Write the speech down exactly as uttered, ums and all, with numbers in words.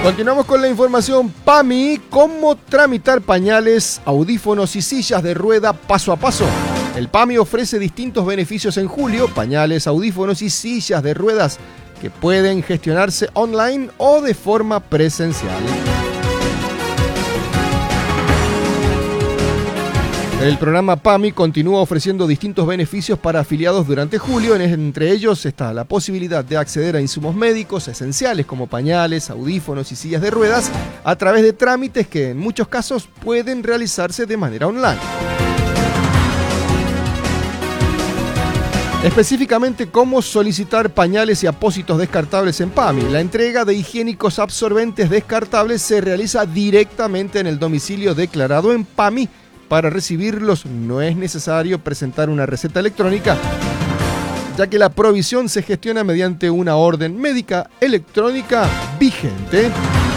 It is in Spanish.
Continuamos con la información PAMI, cómo tramitar pañales, audífonos y sillas de rueda paso a paso. El PAMI ofrece distintos beneficios en julio, pañales, audífonos y sillas de ruedas que pueden gestionarse online o de forma presencial. El programa PAMI continúa ofreciendo distintos beneficios para afiliados durante julio. Entre ellos está la posibilidad de acceder a insumos médicos esenciales como pañales, audífonos y sillas de ruedas a través de trámites que en muchos casos pueden realizarse de manera online. Específicamente, cómo solicitar pañales y apósitos descartables en PAMI. La entrega de higiénicos absorbentes descartables se realiza directamente en el domicilio declarado en PAMI. Para recibirlos no es necesario presentar una receta electrónica, ya que la provisión se gestiona mediante una orden médica electrónica vigente.